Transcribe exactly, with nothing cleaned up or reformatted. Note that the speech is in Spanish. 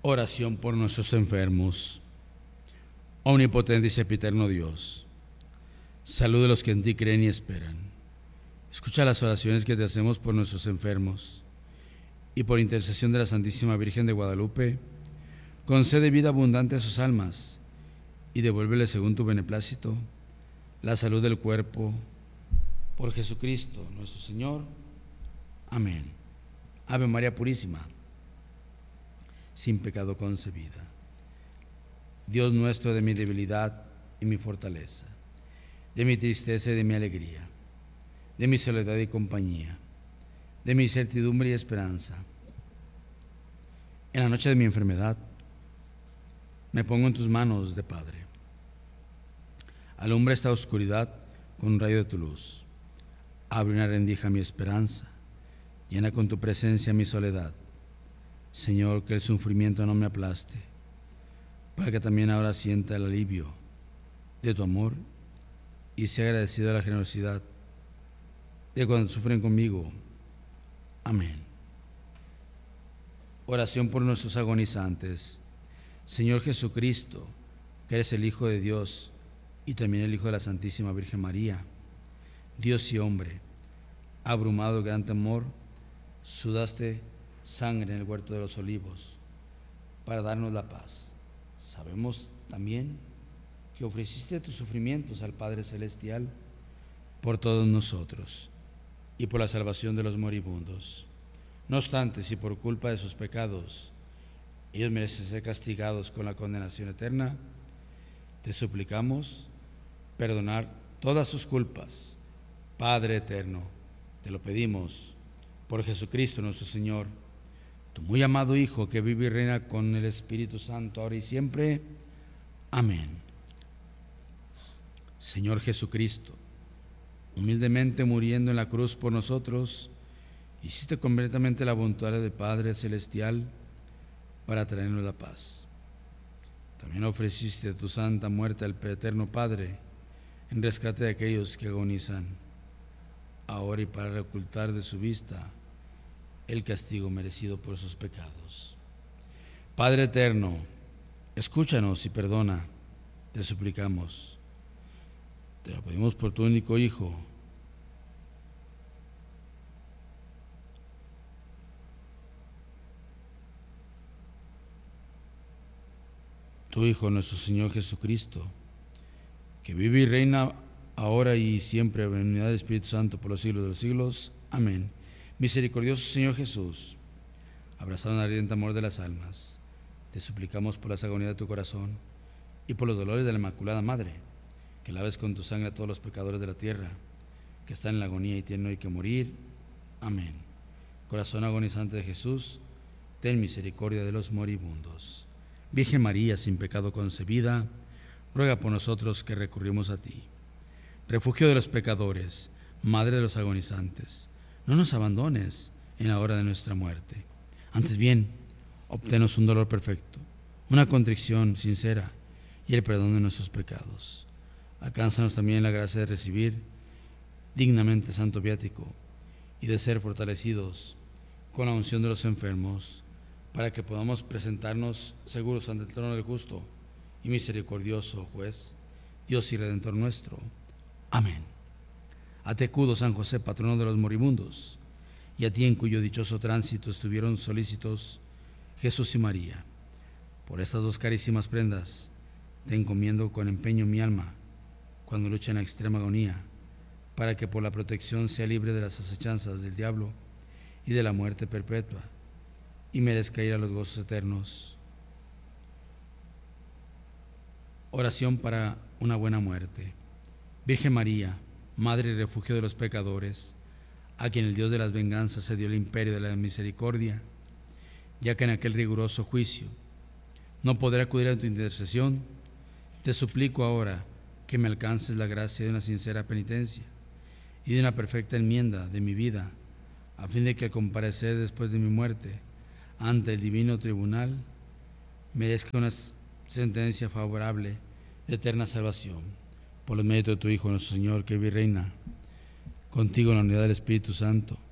Oración por nuestros enfermos. Omnipotente y sempiterno Dios, salud de los que en ti creen y esperan. Escucha las oraciones que te hacemos por nuestros enfermos y por intercesión de la Santísima Virgen de Guadalupe, concede vida abundante a sus almas y devuélvele según tu beneplácito la salud del cuerpo, por Jesucristo nuestro Señor. Amén. Ave María Purísima, sin pecado concebida. Dios nuestro, de mi debilidad y mi fortaleza, de mi tristeza y de mi alegría, de mi soledad y compañía, de mi certidumbre y esperanza. En la noche de mi enfermedad, me pongo en tus manos de Padre. Alumbra esta oscuridad con un rayo de tu luz. Abre una rendija a mi esperanza. Llena con tu presencia mi soledad. Señor, que el sufrimiento no me aplaste, para que también ahora sienta el alivio de tu amor y sea agradecido a la generosidad de cuando sufren conmigo. Amén. Oración por nuestros agonizantes. Señor Jesucristo, que eres el Hijo de Dios y también el Hijo de la Santísima Virgen María, Dios y hombre, abrumado de gran temor, sudaste sangre en el huerto de los olivos para darnos la paz. Sabemos también que ofreciste tus sufrimientos al Padre Celestial por todos nosotros y por la salvación de los moribundos. No obstante, si por culpa de sus pecados ellos merecen ser castigados con la condenación eterna, te suplicamos perdonar todas sus culpas. Padre eterno, te lo pedimos por Jesucristo nuestro Señor, tu muy amado Hijo, que vive y reina con el Espíritu Santo ahora y siempre. Amén. Señor Jesucristo, humildemente muriendo en la cruz por nosotros, hiciste completamente la voluntad del Padre Celestial para traernos la paz. También ofreciste tu santa muerte al eterno Padre en rescate de aquellos que agonizan, ahora y para ocultar de su vista el castigo merecido por sus pecados. Padre eterno, escúchanos y perdona, te suplicamos. Te lo pedimos por tu único Hijo, tu Hijo, nuestro Señor Jesucristo, que vive y reina ahora y siempre en unidad del Espíritu Santo por los siglos de los siglos. Amén. Misericordioso Señor Jesús, abrazado en el ardiente amor de las almas, te suplicamos por las agonías de tu corazón y por los dolores de la Inmaculada Madre, que laves con tu sangre a todos los pecadores de la tierra, que están en la agonía y tienen hoy que morir. Amén. Corazón agonizante de Jesús, ten misericordia de los moribundos. Virgen María, sin pecado concebida, ruega por nosotros que recurrimos a ti. Refugio de los pecadores, Madre de los agonizantes, no nos abandones en la hora de nuestra muerte. Antes bien, obténnos un dolor perfecto, una contrición sincera y el perdón de nuestros pecados. Alcánzanos también la gracia de recibir dignamente santo viático y de ser fortalecidos con la unción de los enfermos, para que podamos presentarnos seguros ante el trono del justo y misericordioso juez, Dios y Redentor nuestro. Amén. A ti acudo, San José, patrono de los moribundos, y a ti en cuyo dichoso tránsito estuvieron solícitos Jesús y María. Por estas dos carísimas prendas te encomiendo con empeño mi alma, cuando lucha en la extrema agonía, para que por la protección sea libre de las acechanzas del diablo y de la muerte perpetua, y merezca ir a los gozos eternos. Oración para una buena muerte. Virgen María, Madre y refugio de los pecadores, a quien el Dios de las venganzas se dio el imperio de la misericordia, ya que en aquel riguroso juicio no podré acudir a tu intercesión, te suplico ahora que me alcances la gracia de una sincera penitencia y de una perfecta enmienda de mi vida, a fin de que al comparecer después de mi muerte ante el divino tribunal merezca una sentencia favorable de eterna salvación. Por los méritos de tu Hijo nuestro Señor, que vive y reina contigo en la unidad del Espíritu Santo,